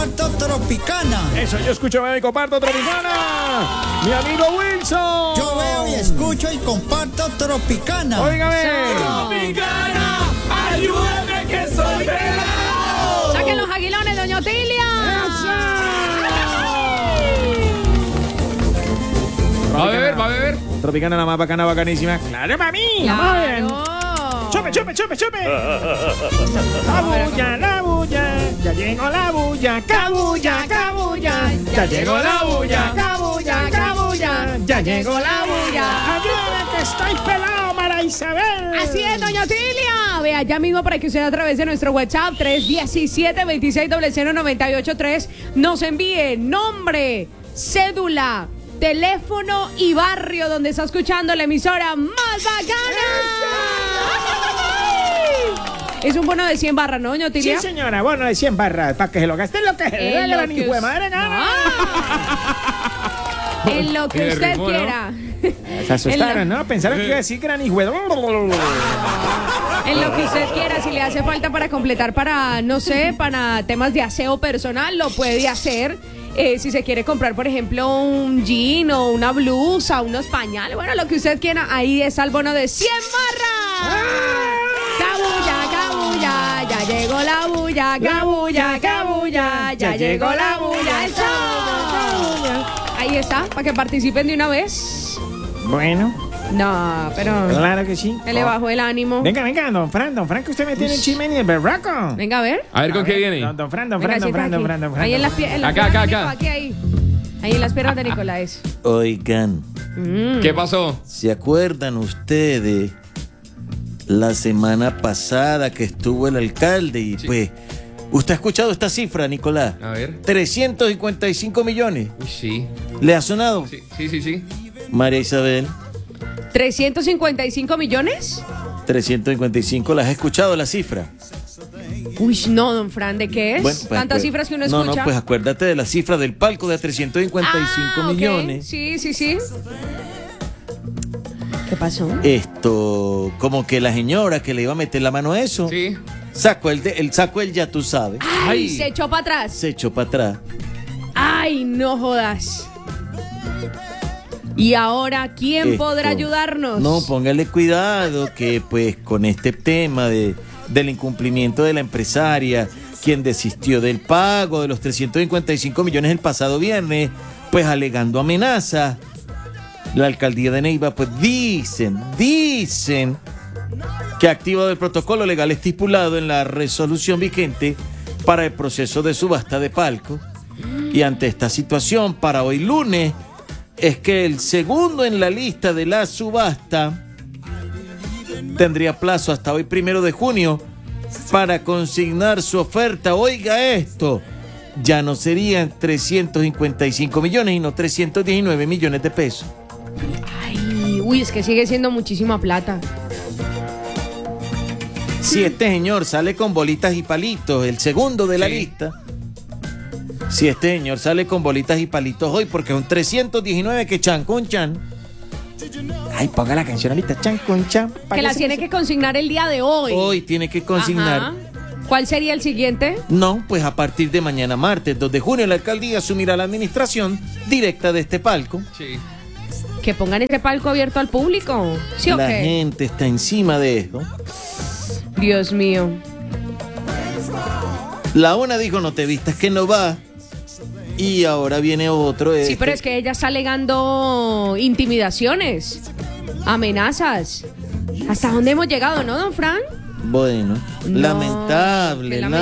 Tropicana. Eso, yo escucho, veo y comparto Tropicana. Mi amigo Wilson. Yo veo y escucho y comparto Tropicana. Óigame. Tropicana, ayúdame que soy pelado. Saquen los aguilones, doña Otilia. Va a beber. Tropicana, la más bacana, bacanísima. Claro, mami. Claro. Chupe. La bulla. Ya llegó la bulla. Cabulla. Ya llegó la bulla. Cabulla. Ya llegó la bulla. Ayúdame que estoy pelado, Mara Isabel. Así es, doña Otilia. Vea, ya mismo para que usted a través de nuestro WhatsApp 317-2600-983 nos envíe nombre, cédula, teléfono y barrio donde está escuchando la emisora más bacana. Es un bono de 100 barras, ¿no, doña Otilia? Sí, señora, bono de 100 barras, para que se lo gasten lo que se le dé, ni hijo de madre, nada. En lo que usted ritmo, quiera. Se asustaron, ¿no? Pensaron que iba a decir que eran hijo de... En lo que usted quiera, si le hace falta para completar para, no sé, para temas de aseo personal, lo puede hacer. Si se quiere comprar, por ejemplo, un jean o una blusa, unos pañales, bueno, lo que usted quiera, ahí está el bono de 100 barras. Cabulla, ya llegó la bulla, cabulla, ya llegó la bulla, eso. Ahí está, para que participen de una vez. Bueno, No, pero claro que sí. se le bajó el ánimo. Venga, don Fran, que usted me tiene el chisme ni el berraco. Venga, a ver. A ver con qué viene. Don Fran. Venga, siéntate aquí. Ahí en las piernas. Acá. Ahí en las piernas de Nicolás. Oigan, ¿Qué pasó? ¿se acuerdan ustedes la semana pasada que estuvo el alcalde? Y pues, ¿usted ha escuchado esta cifra, Nicolás? A ver. 355 millones. Uy, sí. ¿Le ha sonado? Sí. María Isabel, 355 millones. 355, ¿la has escuchado la cifra? Uy, no, don Fran, ¿de qué es? Bueno, pues, Tantas cifras que uno no, escucha. No, pues acuérdate de la cifra del palco de 355 ok. millones. Sí. ¿Qué pasó? Esto, como que la señora que le iba a meter la mano a eso, Sí. sacó el ya tú sabes, Ay, se echó para atrás. se echó para atrás. Ay, no jodas. ¿Y ahora quién Esto, podrá ayudarnos? No, póngale cuidado que pues con este tema del incumplimiento de la empresaria, quien desistió del pago de los 355 millones el pasado viernes, pues alegando amenazas, la alcaldía de Neiva pues dicen que ha activado el protocolo legal estipulado en la resolución vigente para el proceso de subasta de palco. Y ante esta situación, para hoy lunes, es que el segundo en la lista de la subasta tendría plazo hasta hoy 1 de junio para consignar su oferta. Oiga esto, ya no serían 355 millones, sino 319 millones de pesos. Ay, uy, es que sigue siendo muchísima plata. Si este señor sale con bolitas y palitos, el segundo de la lista, si este señor sale con bolitas y palitos hoy, porque son 319 que chan con chan. Ay, ponga la canción ahorita, chan con chan. Que la tiene que consignar el día de hoy. Hoy tiene que consignar. Ajá. ¿Cuál sería el siguiente? No, pues a partir de mañana martes 2 de junio la alcaldía asumirá la administración directa de este palco. Sí. Que pongan este palco abierto al público. ¿Sí o La qué? gente está encima de esto. Dios mío. La una dijo, no te vistas que no va. Y ahora viene otro. Sí, pero es que ella está alegando intimidaciones, amenazas. ¿Hasta dónde hemos llegado, no, don Fran? Bueno, No, lamentable, qué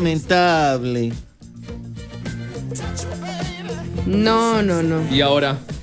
lamentable. lamentable. No. ¿Y ahora?